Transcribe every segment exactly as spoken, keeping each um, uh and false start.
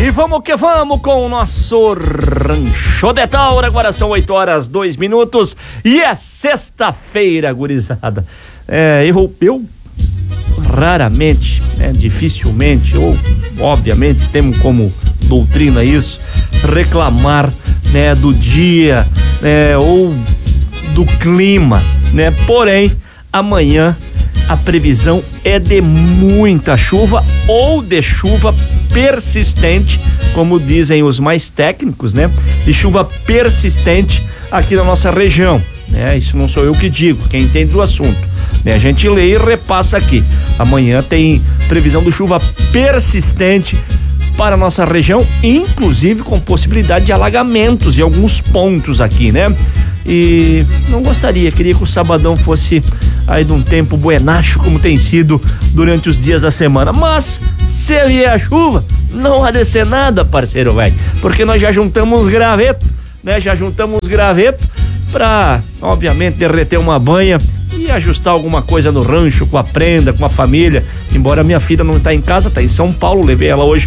E vamos que vamos com o nosso Rancho de Taura. Agora são oito horas, dois minutos e é sexta-feira, gurizada. É, eu, eu raramente, né, dificilmente, ou obviamente temos como doutrina isso, reclamar, né, do dia, né, ou do clima, né? Porém, amanhã a previsão é de muita chuva ou de chuva persistente, como dizem os mais técnicos, né? De chuva persistente aqui na nossa região, né? Isso não sou eu que digo, quem entende do assunto, né? A gente lê e repassa aqui. Amanhã tem previsão de chuva persistente para a nossa região, inclusive com possibilidade de alagamentos em alguns pontos aqui, né? E não gostaria, queria que o sabadão fosse aí de um tempo buenacho, como tem sido durante os dias da semana, mas se vier a chuva, não há de ser nada, parceiro velho, porque nós já juntamos graveto, né? Já juntamos graveto pra, obviamente, derreter uma banha e ajustar alguma coisa no rancho, com a prenda, com a família, embora minha filha não tá em casa, tá em São Paulo, levei ela hoje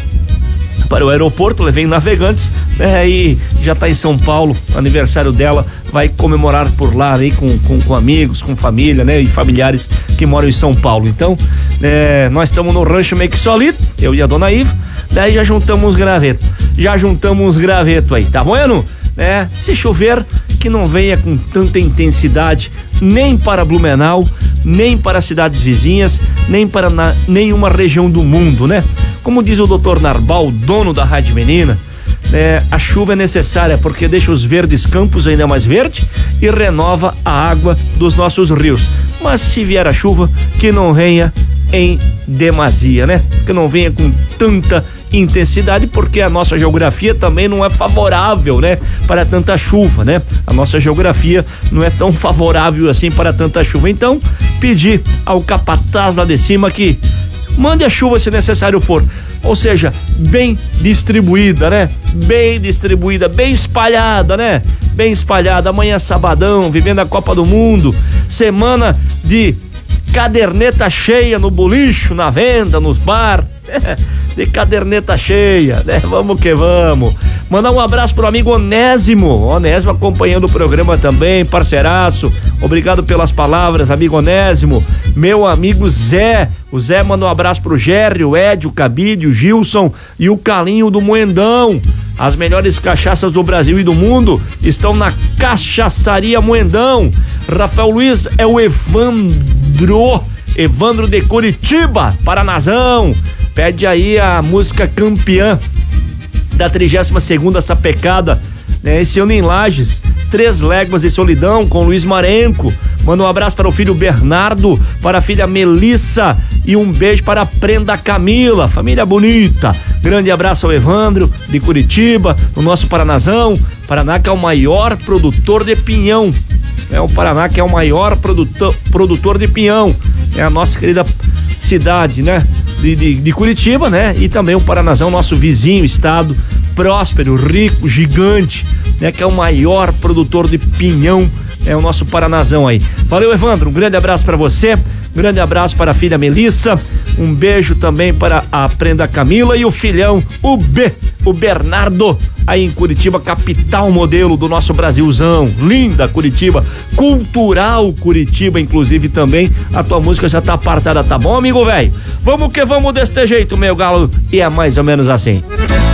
para o aeroporto, levei em Navegantes, né, e já tá em São Paulo, aniversário dela, vai comemorar por lá aí com, com, com amigos, com família, né, e familiares que moram em São Paulo. Então, é, nós estamos no rancho meio que solito, eu e a dona Iva, daí já juntamos graveto, já juntamos graveto aí, tá bueno? Né? Se chover, que não venha com tanta intensidade, nem para Blumenau, nem para cidades vizinhas, nem para na, nenhuma região do mundo, né? Como diz o doutor Narbal, dono da Rádio Menina, né, a chuva é necessária porque deixa os verdes campos ainda mais verdes e renova a água dos nossos rios. Mas se vier a chuva, que não venha em demasia, né? Que não venha com tanta intensidade, porque a nossa geografia também não é favorável, né, para tanta chuva, né? A nossa geografia não é tão favorável assim para tanta chuva. Então, pedir ao capataz lá de cima que mande a chuva se necessário for, ou seja, bem distribuída, né? Bem distribuída, bem espalhada, né? Bem espalhada. Amanhã sabadão, vivendo a Copa do Mundo, semana de caderneta cheia no bolicho, na venda, nos bar, de caderneta cheia, né? Vamos que vamos. Mandar um abraço pro amigo Onésimo, Onésimo acompanhando o programa também, parceiraço, obrigado pelas palavras, amigo Onésimo. Meu amigo Zé, o Zé manda um abraço pro Jerry, o Ed, o Cabide, o Gilson e o Calinho do Moendão. As melhores cachaças do Brasil e do mundo estão na Cachaçaria Moendão. Rafael Luiz é o Evandro, Evandro de Curitiba, Paranazão. Pede aí a música campeã da trigésima segunda sapecada, né? Esse ano em Lages, Três Léguas de Solidão com Luiz Marenco. Manda um abraço para o filho Bernardo, para a filha Melissa e um beijo para a prenda Camila, família bonita. Grande abraço ao Evandro de Curitiba, o nosso Paranazão. Paraná que é o maior produtor de pinhão, é o Paraná que é o maior produtor, produtor de pinhão, é a nossa querida cidade, né? De, de, de Curitiba, né? E também o Paranazão, nosso vizinho estado, próspero, rico, gigante, né? Que é o maior produtor de pinhão, é o nosso Paranazão aí. Valeu, Evandro, um grande abraço para você, um grande abraço para a filha Melissa, um beijo também para a prenda Camila e o filhão, o B, o Bernardo, aí em Curitiba, capital modelo do nosso Brasilzão, linda Curitiba, cultural Curitiba, inclusive também, a tua música já tá apartada, tá bom, amigo velho? Vamos que vamos deste jeito, meu galo, e é mais ou menos assim.